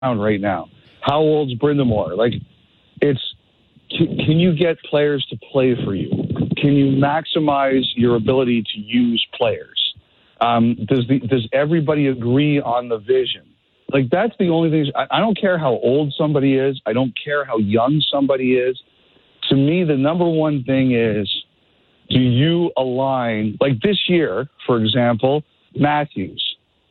right now. How old's Brindamore? Like, can you get players to play for you? Can you maximize your ability to use players? Does everybody agree on the vision? Like, that's the only thing. I don't care how old somebody is. I don't care how young somebody is. To me, the number one thing is, do you align? Like this year, for example, Matthews.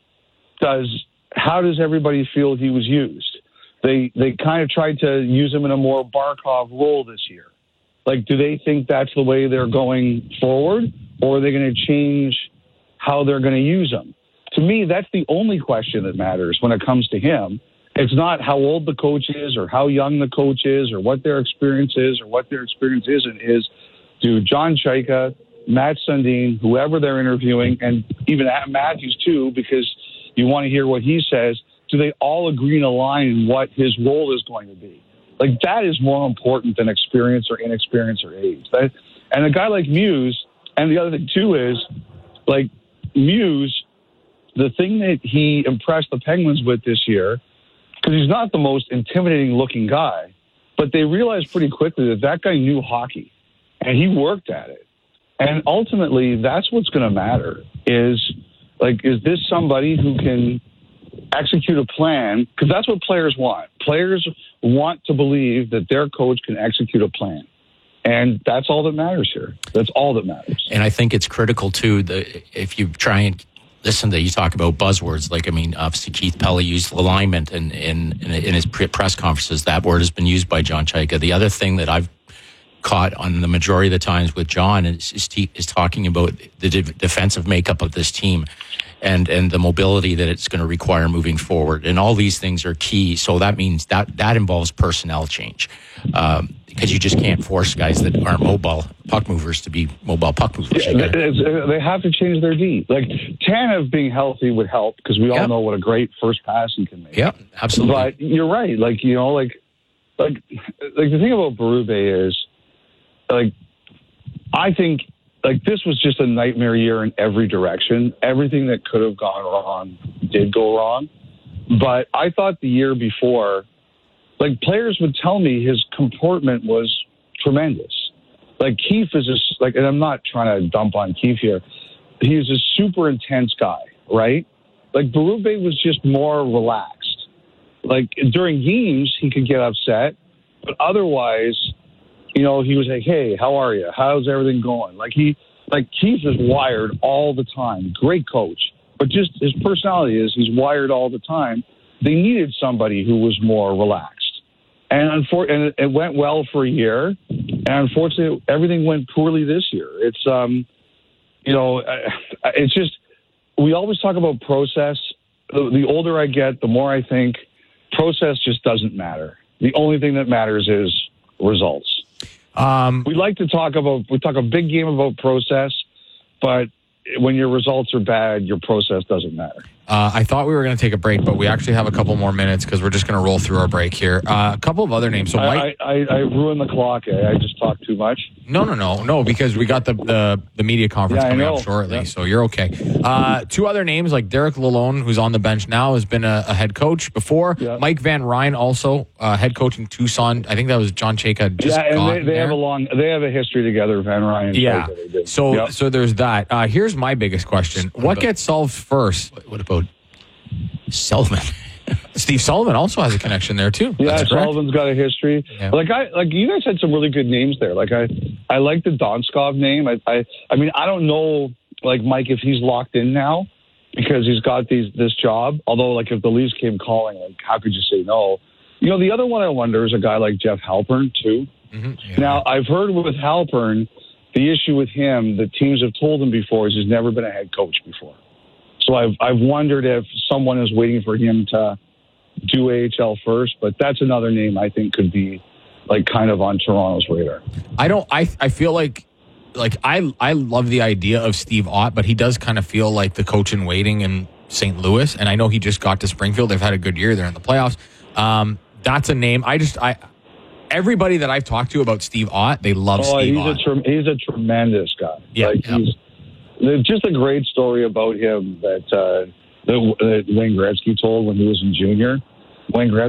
How does everybody feel he was used? They kind of tried to use him in a more Barkov role this year. Like, do they think that's the way they're going forward, or are they going to change how they're going to use him? To me, that's the only question that matters when it comes to him. It's not how old the coach is or how young the coach is or what their experience is or what their experience isn't. Is do John Chayka, Matt Sundin, whoever they're interviewing, and even Matthews too, because you want to hear what he says, do they all agree and align in what his role is going to be? Like, that is more important than experience or inexperience or age. And a guy like Muse, and the other thing too is, like, Muse, the thing that he impressed the Penguins with this year, because he's not the most intimidating looking guy, but they realized pretty quickly that guy knew hockey and he worked at it. And ultimately, that's what's going to matter is this somebody who can execute a plan? Because that's what players want. Players want to believe that their coach can execute a plan. And that's all that matters here. That's all that matters. And I think it's critical, too, if you try and listen to, you talk about buzzwords, like, I mean, obviously Keith Pelley used alignment in his press conferences. That word has been used by John Chayka. The other thing that I've caught on the majority of the times with John is talking about the defensive makeup of this team and the mobility that it's going to require moving forward. And all these things are key. So that means that involves personnel change. Because you just can't force guys that aren't mobile puck movers to be mobile puck movers. Yeah, they have to change their D. Like, Tanev being healthy would help because we all know what a great first pass he can make. Yeah, absolutely. But you're right. Like, you know, like the thing about Berube is, like, I think, like, this was just a nightmare year in every direction. Everything that could have gone wrong did go wrong. But I thought the year before, like, players would tell me his comportment was tremendous. Like, Keefe is and I'm not trying to dump on Keefe here. He's a super intense guy, right? Like, Berube was just more relaxed. Like, during games, he could get upset, but otherwise, you know, he was like, hey, how are you? How's everything going? Like, Keefe is wired all the time. Great coach. But just his personality is he's wired all the time. They needed somebody who was more relaxed. And it went well for a year. And unfortunately, everything went poorly this year. It's, you know, it's just, we always talk about process. The older I get, the more I think process just doesn't matter. The only thing that matters is results. We talk a big game about process, but when your results are bad, your process doesn't matter. I thought we were going to take a break, but we actually have a couple more minutes because we're just going to roll through our break here. A couple of other names. So Mike, I ruined the clock. I just talked too much. No, because we got the media conference coming up shortly, so you're okay. Two other names, like Derek Lalonde, who's on the bench now, has been a head coach before. Yeah. Mike Van Ryn, also head coach in Tucson. I think that was John Chayka. They have a history together, Van Ryn. Yeah. So there's that. Here's my biggest question: what gets solved first? What about Sullivan? Steve Sullivan also has a connection there too. Yeah, Sullivan's got a history. Yeah. Like you guys had some really good names there. Like I like the Donskov name. I mean, I don't know, like, Mike, if he's locked in now because he's got this job. Although, like, if the Leafs came calling, like, how could you say no? You know, the other one I wonder is a guy like Jeff Halpern too. Mm-hmm. Yeah. Now, I've heard with Halpern, the issue with him that teams have told him before is he's never been a head coach before. So I've wondered if someone is waiting for him to do AHL first, but that's another name I think could be, like, kind of on Toronto's radar. I feel like I love the idea of Steve Ott, but he does kind of feel like the coach in waiting in St. Louis, and I know he just got to Springfield. They've had a good year. They're in the playoffs. That's a name. Everybody that I've talked to about Steve Ott, they love Steve Ott. He's a tremendous guy. Yeah, There's just a great story about him that Wayne Gretzky told when he was in junior. Wayne Gretzky